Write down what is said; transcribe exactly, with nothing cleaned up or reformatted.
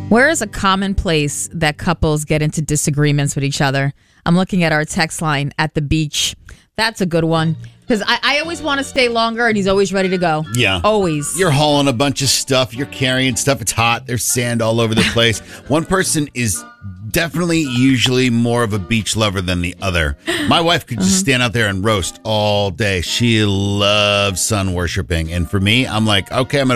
Where is a common place that couples get into disagreements with each other? I'm looking at our text line at the beach. That's a good one. Because I, I always want to stay longer, and he's always ready to go. Yeah. Always. You're hauling a bunch of stuff. You're carrying stuff. It's hot. There's sand all over the place. One person is definitely usually more of a beach lover than the other. My wife could just uh-huh. stand out there and roast all day. She loves sun worshiping. And for me, I'm like, okay, I'm going to